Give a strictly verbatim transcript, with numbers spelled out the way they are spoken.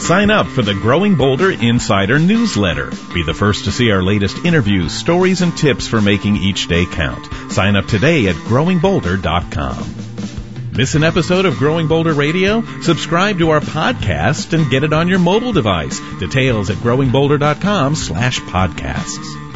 Sign up for the Growing Bolder Insider newsletter. Be the first to see our latest interviews, stories, and tips for making each day count. Sign up today at growing bolder dot com. Miss an episode of Growing Bolder Radio? Subscribe to our podcast and get it on your mobile device. Details at growing bolder dot com slash podcasts.